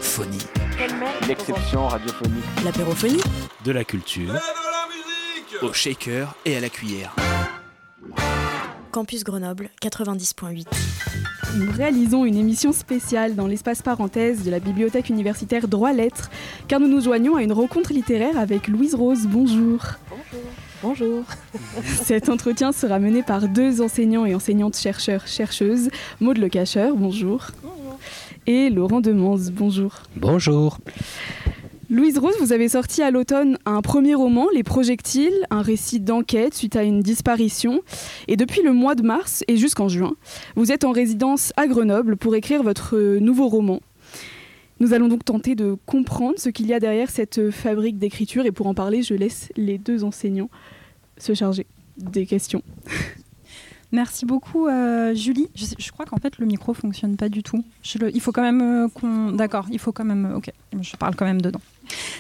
L'apérophonie. L'exception radiophonique. L'apérophonie. De la culture. Au shaker et à la cuillère. Campus Grenoble 90.8. Nous réalisons une émission spéciale dans l'espace parenthèse de la bibliothèque universitaire Droit-Lettres, car nous nous joignons à une rencontre littéraire avec Louise Rose. Bonjour. Bonjour. Cet entretien sera mené par deux enseignants et enseignantes chercheurs-chercheuses, Maud Le Cacheur, bonjour. Bonjour. Et Laurent Demans, bonjour. Bonjour. Louise Rose, vous avez sorti à l'automne un premier roman, Les Projectiles, un récit d'enquête suite à une disparition. Et depuis le mois de mars et jusqu'en juin, vous êtes en résidence à Grenoble pour écrire votre nouveau roman. Nous allons donc tenter de comprendre ce qu'il y a derrière cette fabrique d'écriture. Et pour en parler, je laisse les deux enseignants se charger des questions. Merci beaucoup Julie. Je crois qu'en fait le micro fonctionne pas du tout. Il faut quand même D'accord, il faut quand même... Ok, je parle quand même dedans.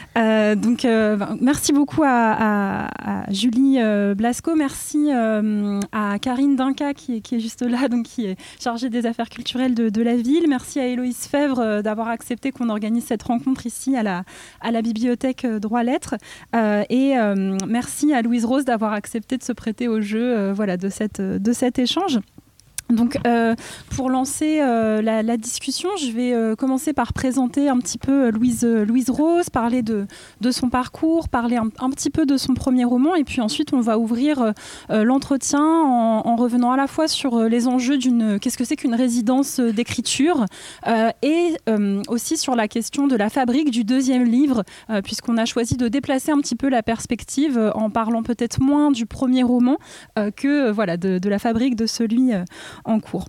Merci beaucoup à Julie Blasco, merci à Karine Dinka qui est juste là, donc qui est chargée des affaires culturelles de la ville. Merci à Héloïse Fèvre d'avoir accepté qu'on organise cette rencontre ici à la bibliothèque Droit-Lettres. Et merci à Louise Rose d'avoir accepté de se prêter au jeu de cet échange. Donc, pour lancer la discussion, je vais commencer par présenter un petit peu Louise Rose, parler de son parcours, parler un petit peu de son premier roman, et puis ensuite on va ouvrir l'entretien en revenant à la fois sur les enjeux qu'est-ce que c'est qu'une résidence d'écriture, et aussi sur la question de la fabrique du deuxième livre, puisqu'on a choisi de déplacer un petit peu la perspective en parlant peut-être moins du premier roman que de la fabrique de celui en cours.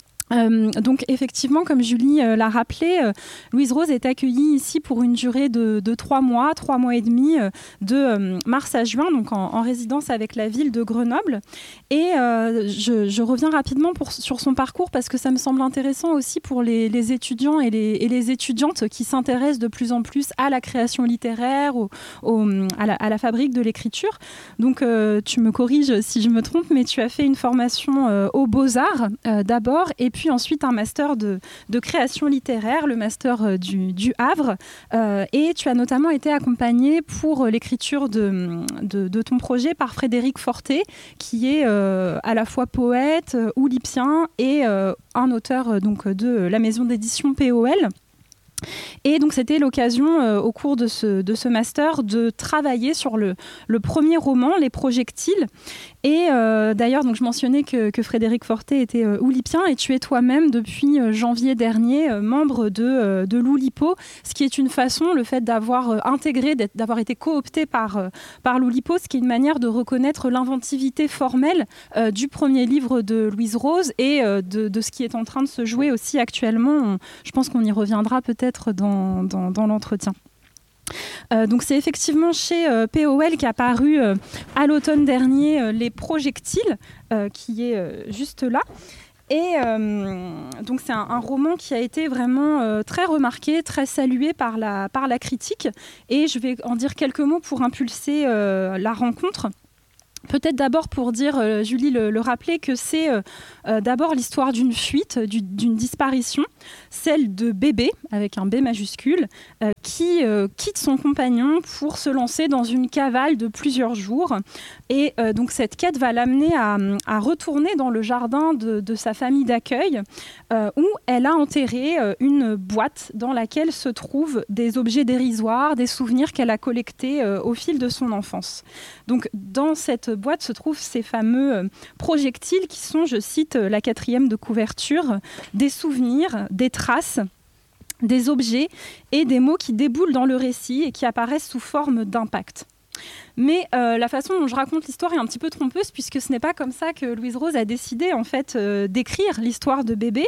Donc effectivement, comme Julie l'a rappelé, Louise Rose est accueillie ici pour une durée de 3 mois et demi, de mars à juin, donc en résidence avec la ville de Grenoble. Et je reviens rapidement sur son parcours parce que ça me semble intéressant aussi pour les étudiants et les étudiantes qui s'intéressent de plus en plus à la création littéraire, à la fabrique de l'écriture. Donc tu me corriges si je me trompe, mais tu as fait une formation aux Beaux-Arts d'abord, et puis ensuite un master de création littéraire, le master du Havre, et tu as notamment été accompagnée pour l'écriture de ton projet par Frédéric Fortet, qui est à la fois poète, oulipien et un auteur de la maison d'édition POL. Et donc c'était l'occasion au cours de ce master de travailler sur le premier roman, Les Projectiles. Et d'ailleurs, donc, je mentionnais que Frédéric Fortet était oulipien, et tu es toi-même depuis janvier dernier membre de l'Oulipo, ce qui est une façon, le fait d'avoir intégré, d'avoir été coopté par l'Oulipo, ce qui est une manière de reconnaître l'inventivité formelle du premier livre de Louise Rose et de ce qui est en train de se jouer aussi actuellement. Je pense qu'on y reviendra peut-être dans l'entretien. Donc c'est effectivement chez POL qu'a paru à l'automne dernier Les Projectiles, qui est juste là. Et donc c'est un roman qui a été vraiment très remarqué, très salué par la critique. Et je vais en dire quelques mots pour impulser la rencontre. Peut-être d'abord pour dire, Julie le rappelait, que c'est d'abord l'histoire d'une fuite, d'une disparition, celle de bébé, avec un B majuscule, qui quitte son compagnon pour se lancer dans une cavale de plusieurs jours. Et donc cette quête va l'amener à retourner dans le jardin de sa famille d'accueil, où elle a enterré une boîte dans laquelle se trouvent des objets dérisoires, des souvenirs qu'elle a collectés au fil de son enfance. Donc dans cette boîte se trouvent ces fameux projectiles qui sont, je cite la 4e de couverture, des souvenirs, des traces, des objets et des mots qui déboulent dans le récit et qui apparaissent sous forme d'impact. Mais la façon dont je raconte l'histoire est un petit peu trompeuse, puisque ce n'est pas comme ça que Louise Rose a décidé en fait d'écrire l'histoire de bébé.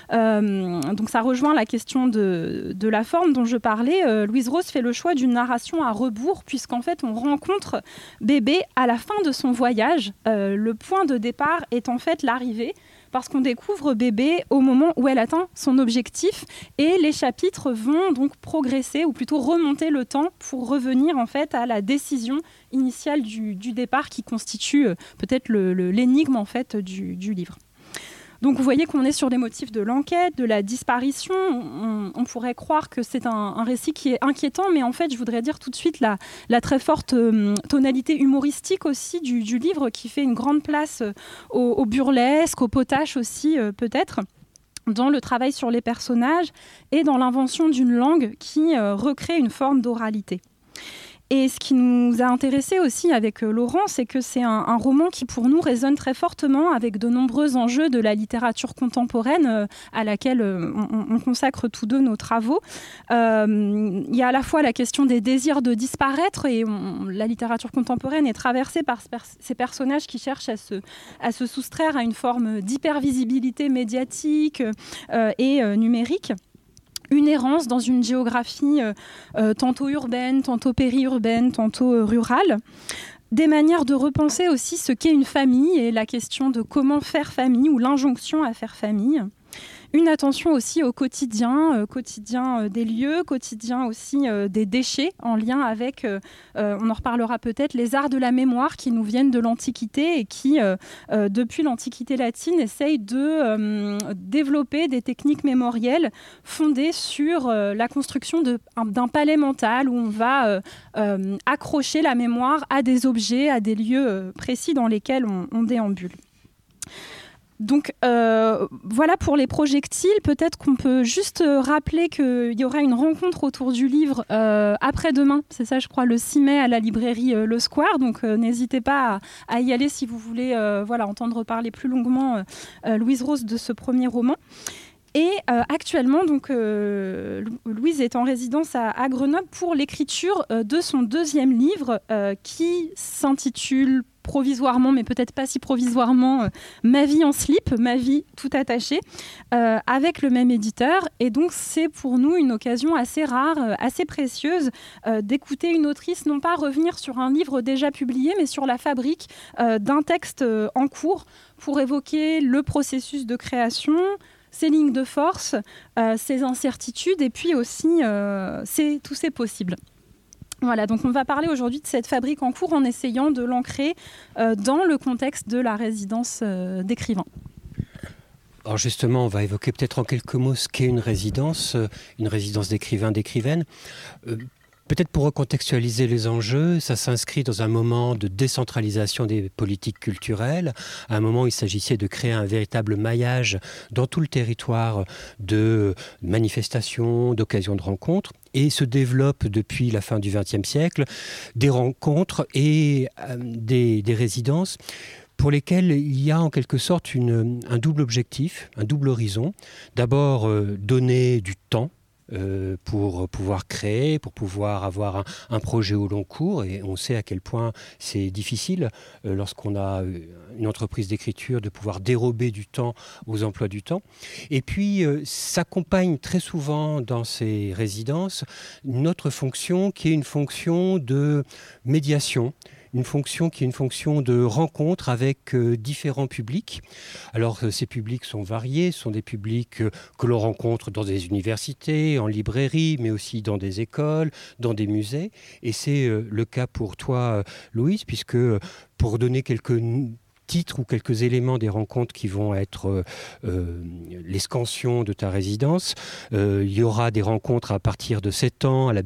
Donc ça rejoint la question de la forme dont je parlais. Louise Rose fait le choix d'une narration à rebours, puisqu'en fait on rencontre bébé à la fin de son voyage. Le point de départ est en fait l'arrivée, parce qu'on découvre bébé au moment où elle atteint son objectif, et les chapitres vont donc progresser, ou plutôt remonter le temps pour revenir en fait à la décision initiale du départ, qui constitue peut-être l'énigme en fait du livre. Donc vous voyez qu'on est sur les motifs de l'enquête, de la disparition. On pourrait croire que c'est un récit qui est inquiétant, mais en fait, je voudrais dire tout de suite la très forte tonalité humoristique aussi du livre, qui fait une grande place au burlesque, au potache aussi, peut-être, dans le travail sur les personnages et dans l'invention d'une langue qui recrée une forme d'oralité. Et ce qui nous a intéressés aussi avec Laurent, c'est que c'est un roman qui, pour nous, résonne très fortement avec de nombreux enjeux de la littérature contemporaine à laquelle on consacre tous deux nos travaux. Il y a à la fois la question des désirs de disparaître, et la littérature contemporaine est traversée par ces personnages qui cherchent à se soustraire à une forme d'hypervisibilité médiatique et numérique. Une errance dans une géographie tantôt urbaine, tantôt périurbaine, tantôt rurale. Des manières de repenser aussi ce qu'est une famille et la question de comment faire famille ou l'injonction à faire famille. Une attention aussi au quotidien des lieux, quotidien aussi des déchets, en lien avec, on en reparlera peut-être, les arts de la mémoire qui nous viennent de l'Antiquité et qui, depuis l'Antiquité latine, essayent de développer des techniques mémorielles fondées sur la construction d'un palais mental où on va accrocher la mémoire à des objets, à des lieux précis dans lesquels on déambule. Donc voilà pour les projectiles. Peut-être qu'on peut juste rappeler qu'il y aura une rencontre autour du livre après-demain, c'est ça je crois, le 6 mai à la librairie Le Square. Donc n'hésitez pas à y aller si vous voulez entendre parler plus longuement Louise Rose de ce premier roman. Et actuellement, donc, Louise est en résidence à Grenoble pour l'écriture de son deuxième livre qui s'intitule provisoirement, mais peut-être pas si provisoirement, Ma vie en slip, ma vie tout attachée, avec le même éditeur. Et donc, c'est pour nous une occasion assez rare, assez précieuse, d'écouter une autrice non pas revenir sur un livre déjà publié, mais sur la fabrique d'un texte en cours pour évoquer le processus de création, ses lignes de force, ses incertitudes et puis aussi tous ces possibles. Voilà, donc on va parler aujourd'hui de cette fabrique en cours en essayant de l'ancrer dans le contexte de la résidence d'écrivain. Alors justement, on va évoquer peut-être en quelques mots ce qu'est une résidence d'écrivain, d'écrivaine. Peut-être pour recontextualiser les enjeux, ça s'inscrit dans un moment de décentralisation des politiques culturelles. À un moment où il s'agissait de créer un véritable maillage dans tout le territoire de manifestations, d'occasions de rencontres. Et se développent depuis la fin du XXe siècle des rencontres et des résidences pour lesquelles il y a en quelque sorte un double objectif, un double horizon. D'abord, donner du temps pour pouvoir créer, pour pouvoir avoir un projet au long cours. Et on sait à quel point c'est difficile lorsqu'on a une entreprise d'écriture de pouvoir dérober du temps aux emplois du temps. Et puis s'accompagne très souvent dans ces résidences notre fonction qui est une fonction de médiation, une fonction qui est une fonction de rencontre avec différents publics. Alors ces publics sont variés, ce sont des publics que l'on rencontre dans des universités, en librairie, mais aussi dans des écoles, dans des musées. Et c'est le cas pour toi, Louise, puisque pour donner quelques titres ou quelques éléments des rencontres qui vont être l'escansion de ta résidence. Il y aura des rencontres à partir de 7 ans à la